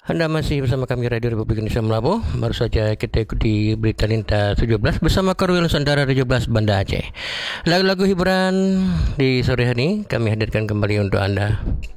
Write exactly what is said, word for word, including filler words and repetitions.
Anda masih bersama kami Radio Republik Indonesia Melabu. Baru saja kita ikuti berita lintas tujuh belas bersama Korwil Nusantara tujuh belas Banda Aceh. Lagu-lagu hiburan di sore hari ini kami hadirkan kembali untuk anda.